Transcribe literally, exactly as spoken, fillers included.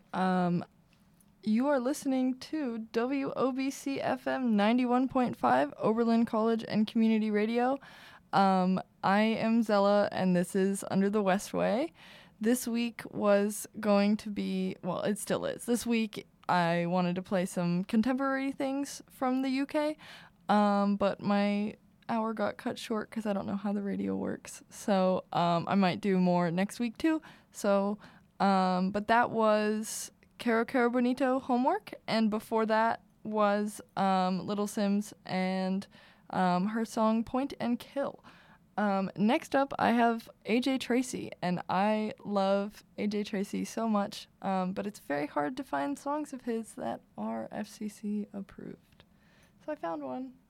Um, you are listening to W O B C F M ninety-one point five, Oberlin College and Community Radio. Um, I am Zella, and this is Under the Westway. This week was going to be, well, it still is. This week I wanted to play some contemporary things from the U K, um, but my hour got cut short because I don't know how the radio works. So um, I might do more next week too. So, um, but that was Caro Caro Bonito, Homework, and before that was um, Little Sims and um, her song Point and Kill. Um, next up, I have A J Tracey, and I love A J Tracey so much, um, but it's very hard to find songs of his that are F C C approved. So I found one,